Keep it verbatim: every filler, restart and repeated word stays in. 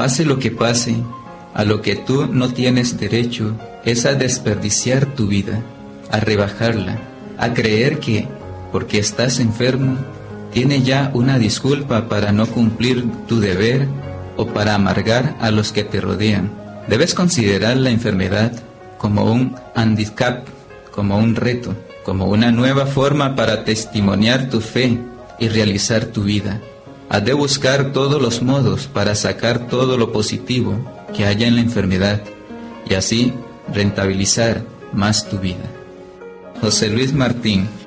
pase lo que pase, a lo que tú no tienes derecho es a desperdiciar tu vida, a rebajarla, a creer que, porque estás enfermo, tiene ya una disculpa para no cumplir tu deber o para amargar a los que te rodean. Debes considerar la enfermedad como un handicap, como un reto, como una nueva forma para testimoniar tu fe y realizar tu vida. Has de buscar todos los modos para sacar todo lo positivo que haya en la enfermedad y así rentabilizar más tu vida. José Luis Martín.